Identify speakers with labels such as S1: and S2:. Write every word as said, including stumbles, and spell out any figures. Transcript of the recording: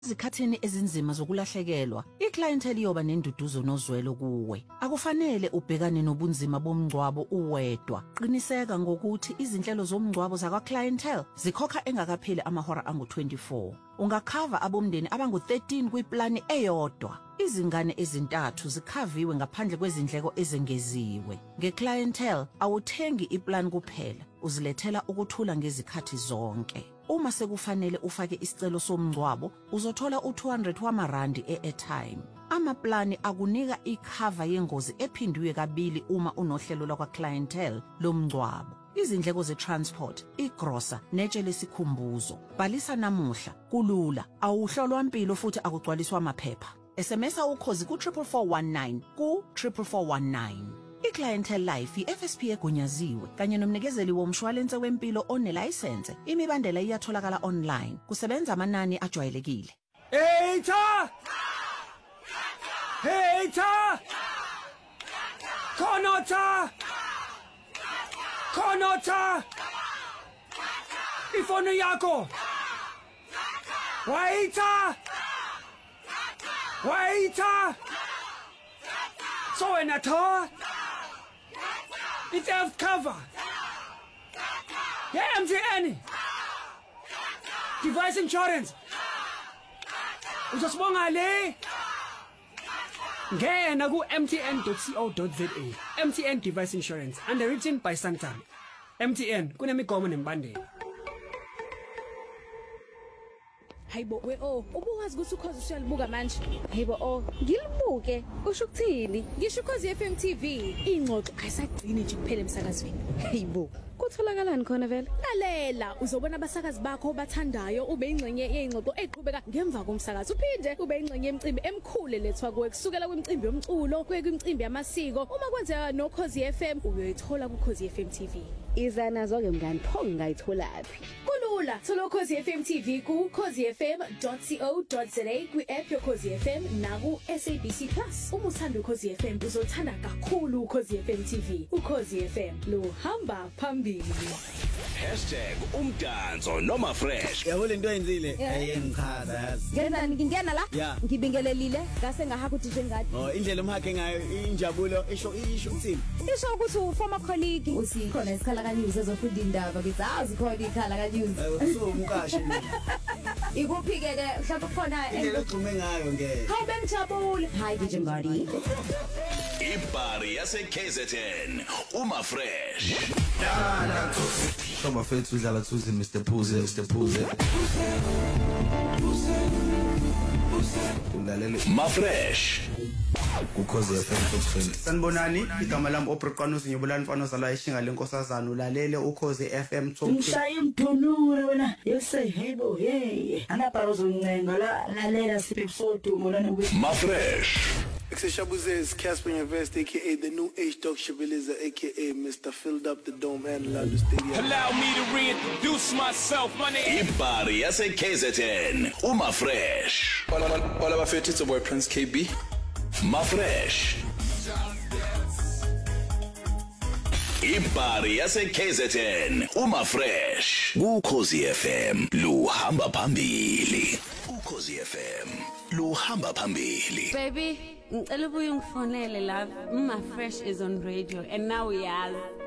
S1: Izikhathini ezinzima zokulahlekelwa, iclientele iyoba nenduduzo nozwelo kuwe. Akufanele ubhekane nobunzima bomngcwabo uwedwa. Qiniseka ngokuthi izinhlelo zomngcwabo zakwa-clientele zikhokha engakapheli amahora angu twenty-four. Ungakhava abomndeni abangu thirteen kwiplani eyodwa. Izingane ezintathu zikhaviwe ngaphandle kwezindleko ezengeziwe. Nge-clientele awuthengi iplan kuphela, uzilethela ukuthula ngezikhathi zonke. Uma sekufanele ufake isicelo somngcwabo, uzothola u two hundred wamarandi e-airtime. Amaplani akunika ikhava yengozi ephindwe kabili uma unohlelo lakwa-clientele lomngcwabo. Izindleko ze-transport, igrosa, netshe lesikhumbuzo. Bhalisa namuhla, kulula, awuhlolwa mpilo futhi akugcwaliswa amaphepha. S M S ukhozi ku triple four one nine ku triple four one nine. I-Clientele Life i-F S P egunyaziwe kanye nomnikezeli womshwalense wempilo onelayisense. Imibandela iyatholakala online. Kusebenza amanani ajwayelekile.
S2: Hater! Hater! Konota! Konota! Ifoni yako! Waiter! Waiter! So in a tour? It's health cover. Yeah, M T N. Device insurance. Uzosibonga le. Ngena ku m t n dot co dot z a. M T N Device Insurance, underwritten by Santam. M T N kunemigomo nembandela.
S3: Hayibo we oh ubuwazi ukuthi ukhozi usiyalibuka manje. Hayibo oh ngilibuke usho ukuthini? Ngisho ukhozi F M T V ingxoxo ayisagcini nje kuphela emsakazweni. Hayibo kutholakalani khona vele? Lalela uzobona abasakazi bakho obathandayo ube ingxenye yeingxoxo eqhubeka ngemva komsakazo. Uphinde ube ingxenye yemicimbi emkhulu lethwa kuwe kusukela kwimicimbi yomculo kuye kwimicimbi yamasiko. Uma kwenzeka nokhozi F M uyoyithola kukhozi F M T V.
S4: Izana zonke mngani pho ngayitholaphi?
S3: Kulula thola ukhozi F M T V ku khozi f m dot co dot za kwi-app yokhozi F M naku S A B C Plus. Uma uthanda ukhozi F M uzothanda kakhulu ukhozi F M T V. Ukhozi F M lo hamba phambili.
S5: hashtag umdanso noma fresh.
S6: Yabo lento oyenzile ayengichaza yazi.
S4: Ngenzani ngingena la? Ngibingelelile ngase ngahaka ukuthi njengani.
S6: Oh indlela umhakhe ngayo injabulo isho isho uthini?
S4: Isho ukuthi u former colleague uthi khona isikhala kaNews ezofunda indaba ngithi azi khona ikhala kaNews.
S6: So umkashi mina.
S4: Ikuphi ke ke mhlawumbe khona
S6: indlela ogcume ngayo ngeke.
S4: Hayi bengijabule. Hi D J Mbadi.
S5: Ibari yase K Z N uma fresh.
S7: Shoma fethu udlala thuzi Mister Phuze Mister Phuze. Ulalele
S5: ma fresh.
S7: Ukhozi F M top friend.
S8: Sanibonani igama lami oBriqanusi ngiyobulani mfana ozalwa ishinga lenkosazana ulalele ukhozi F M top.
S9: Mshaya mdunure wena yese hebo hey anaparo zoncenga la lalela siphe sodumo lana kwe
S5: ma fresh.
S10: Exeshabuzes Casper Invest aka the new age dog Shabiliza aka Mister Filled Up the Dome and Lando Stadium.
S2: Allow me to reintroduce myself. My name
S5: Ibari yase K Z N uma fresh.
S11: All abafethu it's a boy Prince K B.
S5: Ma fresh. Ibari yase K Z N uma fresh. Ukhozi F M lo hamba phambili. Ukhozi F M lo hamba phambili.
S12: Baby, ngicela ubuye ungifonele love. My fresh is on radio and now we are